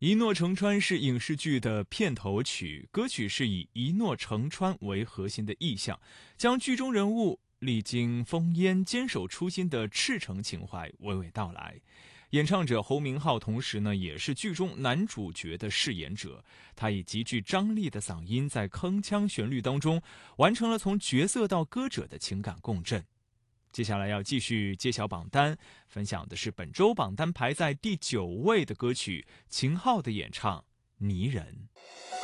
一诺成川是影视剧的片头曲，歌曲是以一诺成川为核心的意象，将剧中人物历经风烟、坚守初心的赤诚情怀娓娓道来。演唱者侯明昊同时呢也是剧中男主角的饰演者，他以极具张力的嗓音在铿锵旋律当中完成了从角色到歌者的情感共振。接下来要继续揭晓榜单，分享的是本周榜单排在第9位的歌曲，秦昊的演唱《泥人》。